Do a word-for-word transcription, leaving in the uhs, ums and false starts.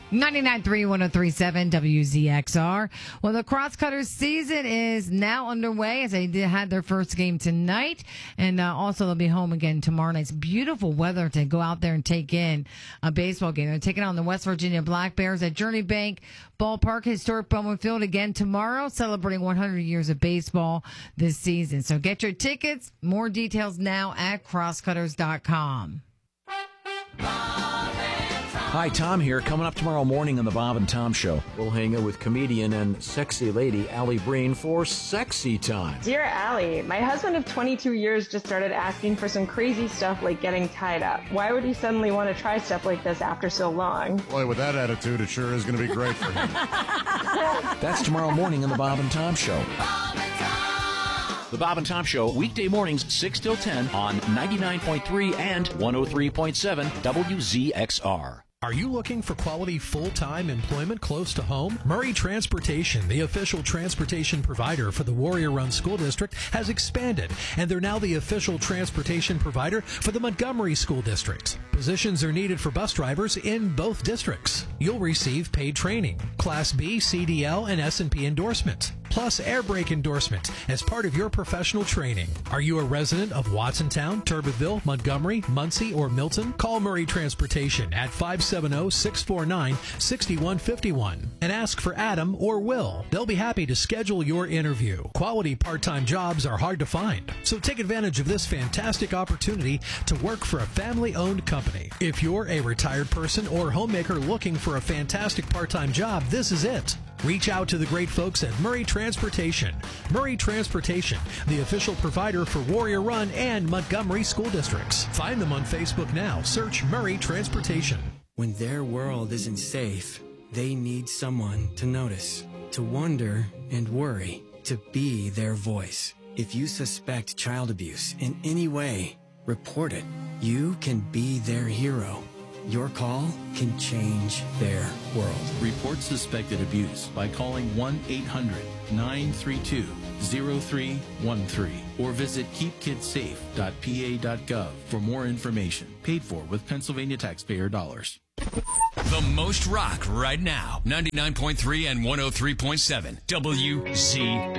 ninety-nine point three, one oh three point seven W Z X R. Well, the Crosscutters season is now underway as they did, had their first game tonight. And uh, also they'll be home again tomorrow night. It's beautiful weather to go out there and take in a baseball game. They're taking on the West Virginia Black Bears at Journey Bank Ballpark, historic Bowman Field again tomorrow, celebrating one hundred years of baseball this season. So get your tickets. More details now at crosscutters dot com. Hi, Tom here. Coming up tomorrow morning on the Bob and Tom Show, we'll hang out with comedian and sexy lady Allie Breen for Sexy Time. Dear Allie, my husband of twenty-two years just started asking for some crazy stuff like getting tied up. Why would he suddenly want to try stuff like this after so long? Boy, with that attitude, it sure is going to be great for him. That's tomorrow morning on the Bob and Tom Show. The Bob and Tom Show, weekday mornings, six till ten on ninety-nine point three and one oh three point seven W Z X R. Are you looking for quality full-time employment close to home? Murray Transportation, the official transportation provider for the Warrior Run School District, has expanded, and they're now the official transportation provider for the Montgomery School District. Positions are needed for bus drivers in both districts. You'll receive paid training, Class B, C D L, and S and P endorsement, plus air brake endorsement as part of your professional training. Are you a resident of Watsontown, Turbeville, Montgomery, Muncie, or Milton? Call Murray Transportation at five seven zero, six four nine, six one five one and ask for Adam or Will. They'll be happy to schedule your interview. Quality part-time jobs are hard to find, so take advantage of this fantastic opportunity to work for a family-owned company. If you're a retired person or homemaker looking for a fantastic part-time job, this is it. Reach out to the great folks at Murray Transportation. Murray Transportation, the official provider for Warrior Run and Montgomery school districts. Find them on Facebook now. Search Murray Transportation. When their world isn't safe, they need someone to notice, to wonder and worry, to be their voice. If you suspect child abuse in any way, report it. You can be their hero. Your call can change their world. Report suspected abuse by calling one eight hundred, nine three two, zero three one three or visit keep kids safe dot p a dot gov for more information. Paid for with Pennsylvania taxpayer dollars. The most rock right now. ninety-nine point three and one oh three point seven W Z